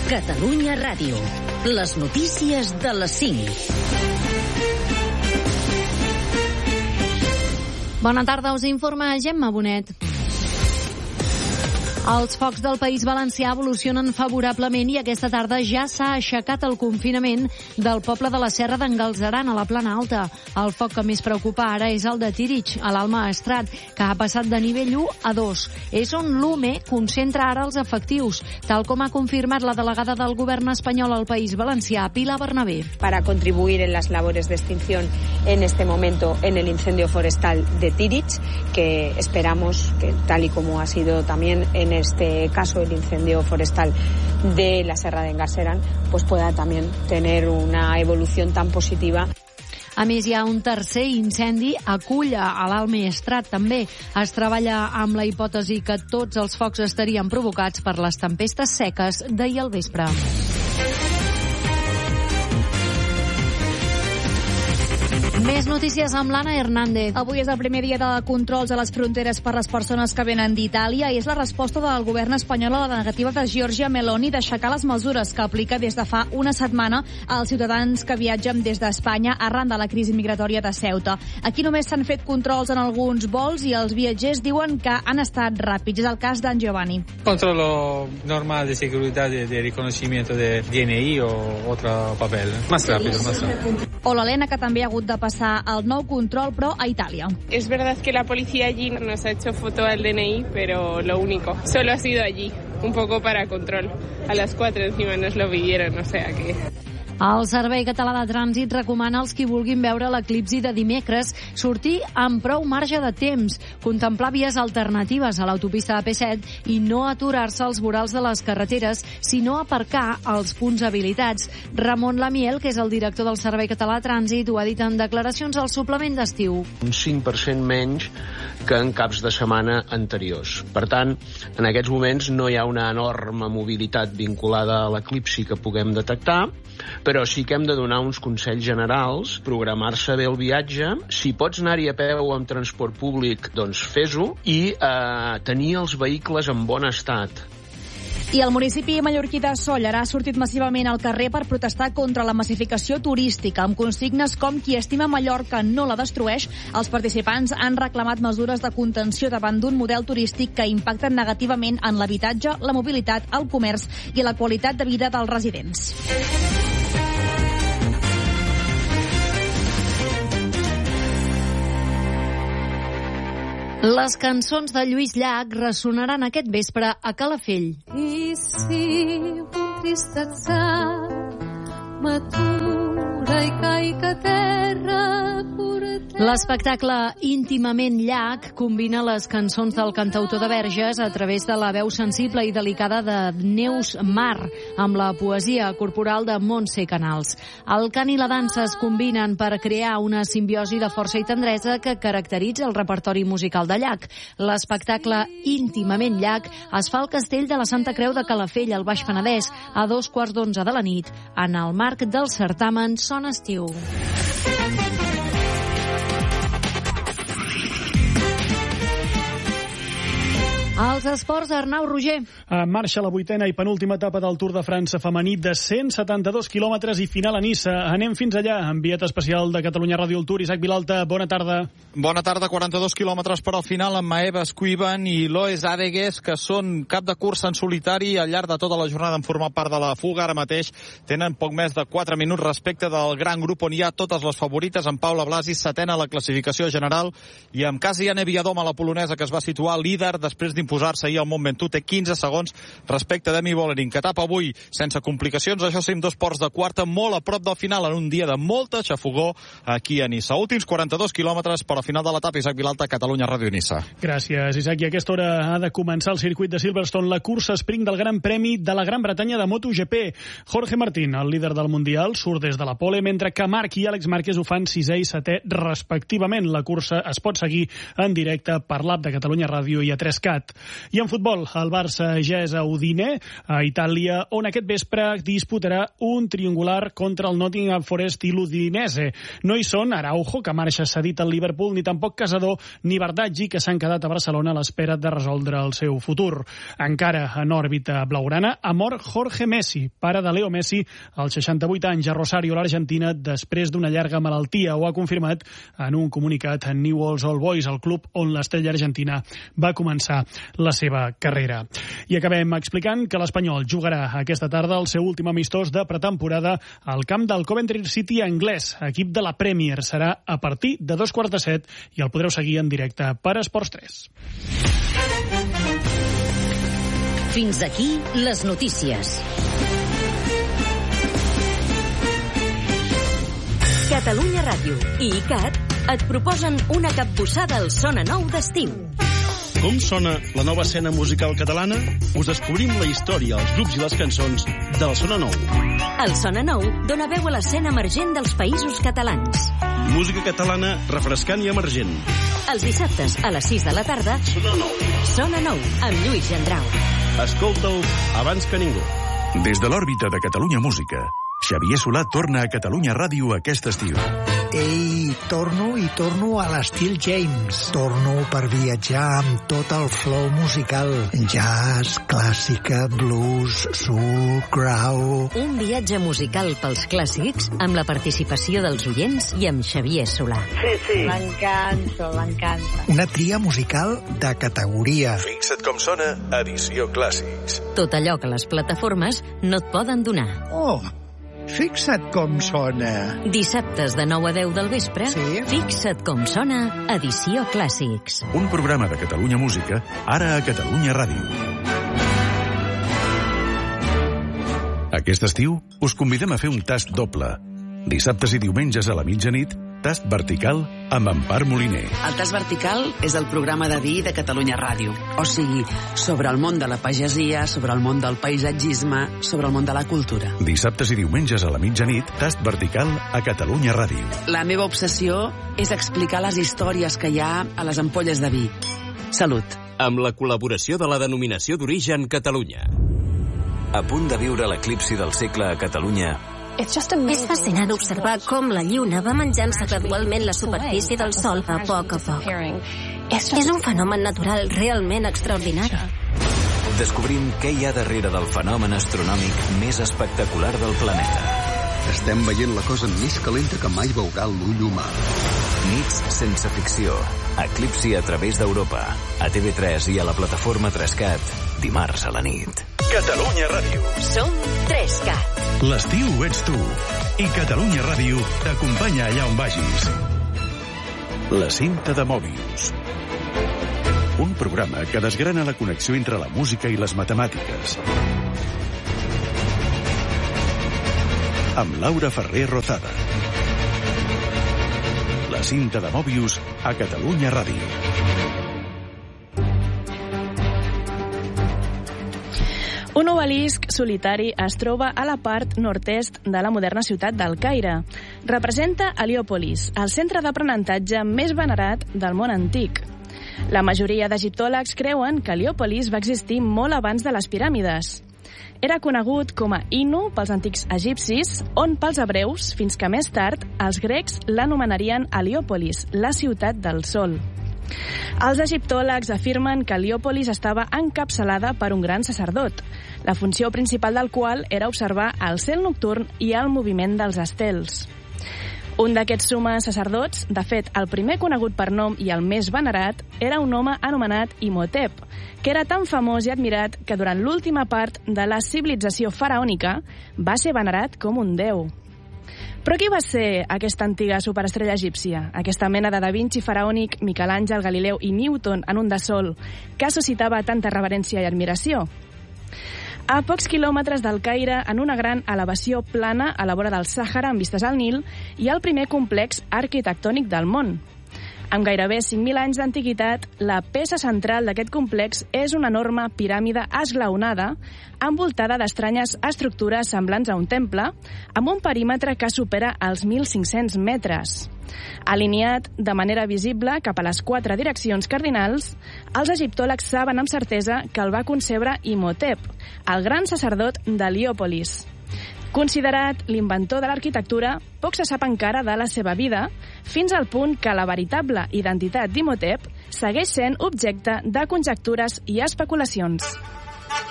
Catalunya Ràdio. Les notícies de les 5. Bona tarda, us informa Gemma Bonet. Els focs del País Valencià evolucionen favorablement i aquesta tarda ja s'ha aixecat el confinament del poble de la Serra d'en Galceran, a la Plana Alta. El foc que més preocupa ara és el de Tírig, a l'Alma Estrat, que ha passat de nivell 1 a 2. És on l'UME concentra ara els efectius, tal com ha confirmat la delegada del govern espanyol al País Valencià, Pilar Bernabé. Para contribuir en las labores de extinción en este momento en el incendio forestal de Tírig, que esperamos que, tal y como ha sido también en este caso el incendio forestal de la Serra d'en Galceran, pues pueda también tener una evolución tan positiva. A més, hi ha un tercer incendi a Culla, a l'Alma Estrat. També es treballa amb la hipòtesi que tots els focs estarien provocats per les tempestes seques d'ahir al vespre. Més notícies amb l'Anna Hernández. Avui és el primer dia de controls a les fronteres per les persones que venen d'Itàlia i és la resposta del govern espanyol a la negativa de Giorgia Meloni d'aixecar les mesures que aplica des de fa una setmana als ciutadans que viatgen des d'Espanya arran de la crisi migratòria de Ceuta. Aquí només s'han fet controls en alguns vols i els viatgers diuen que han estat ràpids. És el cas d'en Giovanni. Controllo normal de seguridad de reconocimiento de DNI o otro papel. Más rápido, más rápido. O l'Helena, que també ha hagut de passar el nou control, però a Itàlia. Es verdad que la policía allí nos ha hecho foto al DNI, pero lo único. Solo ha sido allí, un poco para control. A las 4 encima nos lo pidieron, o sea que... El Servei Català de Trànsit recomana als qui vulguin veure l'eclipsi de dimecres sortir amb prou marge de temps, contemplar vies alternatives a l'autopista AP7 i no aturar-se als vorals de les carreteres, sinó aparcar als punts habilitats. Ramon Lamiel, que és el director del Servei Català de Trànsit, ho ha dit en declaracions al suplement d'estiu. Un 5% menys que en caps de setmana anteriors. Per tant, en aquests moments no hi ha una enorme mobilitat vinculada a l'eclipsi que puguem detectar, però sí que hem de donar uns consells generals, programar-se bé el viatge, si pots anar-hi a peu o amb transport públic, doncs fes-ho, i tenir els vehicles en bon estat. I el municipi mallorquí de Sóller ha sortit massivament al carrer per protestar contra la massificació turística, amb consignes com qui estima Mallorca no la destrueix. Els participants han reclamat mesures de contenció davant d'un model turístic que impacten negativament en l'habitatge, la mobilitat, el comerç i la qualitat de vida dels residents. Les cançons de Lluís Llach ressonaran aquest vespre a Calafell. I si un trist atzar m'atura i caic a terra L'espectacle Íntimament Llach combina les cançons del cantautor de Verges a través de la veu sensible i delicada de Neus Mar amb la poesia corporal de Montse Canals. El cant i la dansa es combinen per crear una simbiosi de força i tendresa que caracteritza el repertori musical de Llach. L'espectacle Íntimament Llach es fa al Castell de la Santa Creu de Calafell, al Baix Penedès, a 11:15 de la nit, en el marc del certamen Son Estiu. Els esports, Arnau Roger. En marxa la 8a i penúltima etapa del Tour de França femení de 172 quilòmetres i final a Niça. Anem fins allà, enviat especial de Catalunya Ràdio al Tour. Isaac Vilalta, bona tarda. Bona tarda, 42 quilòmetres per al final amb Maeva Esquivan i Loes Adegues, que són cap de cursa en solitari al llarg de tota la jornada en formar part de la fuga. Ara mateix tenen poc més de 4 minuts respecte del gran grup on hi ha totes les favorites, amb Paula Blasi, setena a la classificació general, i amb Kasiane Viadoma, la polonesa, que es va situar líder després d'imposar-se ahir al Mont Ventoux, té 15 segons respecte d'Emi Vollering, que tapa avui sense complicacions, això sí, amb 2 ports de quarta, molt a prop del final, en un dia de molta xafogó aquí a Niça. Últims 42 quilòmetres per al final de l'etapa. Isaac Vilalta, Catalunya Ràdio Niça. Gràcies, Isaac. I a aquesta hora ha de començar el circuit de Silverstone, la cursa sprint del Gran Premi de la Gran Bretanya de MotoGP. Jorge Martín, el líder del Mundial, surt des de la pole, mentre que Marc i Àlex Márquez ho fan 6è i 7è respectivament. La cursa es pot seguir en directe per l'app de Catalunya Ràdio i a 3CAT. I en futbol, el Barça ja és a Udine, a Itàlia, on aquest vespre disputarà un triangular contra el Nottingham Forest i l'Udinese. No hi són Araujo, que marxa cedit al Liverpool, ni tampoc Casador ni Bardaggi, que s'han quedat a Barcelona a l'espera de resoldre el seu futur. Encara en òrbita blaugrana ha mort Jorge Messi, pare de Leo Messi, als 68 anys, a Rosario, l'Argentina, després d'una llarga malaltia. Ho ha confirmat en un comunicat en Newell's Old Boys, el club on l'estrella argentina va començar la seva carrera. I acabem explicant que l'Espanyol jugarà aquesta tarda el seu últim amistós de pretemporada al camp del Coventry City anglès, equip de la Premier. Serà a partir de 2:15 i el podreu seguir en directe per Esports 3. Fins aquí les notícies. Catalunya Ràdio i ICAT et proposen una capbussada al Sona Nou d'estiu. Com sona la nova escena musical catalana? Us descobrim la història, els grups i les cançons del Sona Nou. El Sona Nou dona veu a l'escena emergent dels països catalans. Música catalana refrescant i emergent. Els dissabtes a les 6 de la tarda, Sona Nou. Sona Nou, amb Lluís Gendrau. Escolta'l abans que ningú. Des de l'òrbita de Catalunya Música, Xavier Solà torna a Catalunya Ràdio aquest estiu. Ei, torno a l'estil James. Torno per viatjar amb tot el flow musical. Jazz, clàssica, blues, soul, grau... Un viatge musical pels clàssics amb la participació dels oients i amb Xavier Solà. Sí. M'encanta. Una tria musical de categoria. Fixa't com sona, edició Clàssics. Tot allò que les plataformes no et poden donar. Oh, fixa't com sona. Dissabtes de 9 a 10 del vespre, sí? Fixa't com sona, edició Clàssics. Un programa de Catalunya Música, ara a Catalunya Ràdio. Aquest estiu us convidem a fer un tast doble. Dissabtes i diumenges a la mitjanit, tast vertical amb Empar Moliner. El tast vertical és el programa de vi de Catalunya Ràdio. O sigui, sobre el món de la pagesia, sobre el món del paisatgisme, sobre el món de la cultura. Dissabtes i diumenges a la mitjanit, tast vertical a Catalunya Ràdio. La meva obsessió és explicar les històries que hi ha a les ampolles de vi. Salut. Amb la col·laboració de la Denominació d'Origen Catalunya. A punt de viure l'eclipsi del segle a Catalunya. És fascinant observar com la Lluna va menjant-se gradualment la superfície del Sol a poc. És un fenomen natural realment extraordinari. Descobrim què hi ha darrere del fenomen astronòmic més espectacular del planeta. Estem veient la cosa més calenta que mai veurà l'ull humà. Nits sense ficció. Eclipsi a través d'Europa. A TV3 i a la plataforma 3CAT. Dimarts a la nit. Catalunya Ràdio. Som 3CAT. L'estiu ets tu. I Catalunya Ràdio t'acompanya allà on vagis. La cinta de Mòbius. Un programa que desgrana la connexió entre la música i les matemàtiques. Amb Laura Ferrer Rozada. La cinta de Mòbius a Catalunya Ràdio. Un obelisc solitari es troba a la part nord-est de la moderna ciutat del Caire. Representa Heliòpolis, el centre d'aprenentatge més venerat del món antic. La majoria d'egiptòlegs creuen que Heliòpolis va existir molt abans de les piràmides. Era conegut com a Inu pels antics egipcis, on pels hebreus, fins que més tard, els grecs l'anomenarien Heliòpolis, la ciutat del sol. Els egiptòlegs afirmen que Heliòpolis estava encapçalada per un gran sacerdot, la funció principal del qual era observar el cel nocturn i el moviment dels estels. Un d'aquests sumes sacerdots, de fet el primer conegut per nom i el més venerat, era un home anomenat Imhotep, que era tan famós i admirat que durant l'última part de la civilització faraònica va ser venerat com un déu. Però qui va ser aquesta antiga superestrella egípcia? Aquesta mena de Da Vinci faraònic, Miquelàngel, Galileu i Newton en un de sol, que suscitava tanta reverència i admiració? A pocs quilòmetres del Caire, en una gran elevació plana a la vora del Sàhara amb vistes al Nil, hi ha el primer complex arquitectònic del món. Amb gairebé 5.000 anys d'antiguitat, la peça central d'aquest complex és una enorme piràmide esglaonada, envoltada d'estranyes estructures semblants a un temple, amb un perímetre que supera els 1.500 metres. Alineat de manera visible cap a les 4 direccions cardinals, els egiptòlegs saben amb certesa que el va concebre Imhotep, el gran sacerdot d'Heliòpolis. Considerat l'inventor de l'arquitectura, poc se sap encara de la seva vida, fins al punt que la veritable identitat d'Imhotep segueix sent objecte de conjectures i especulacions.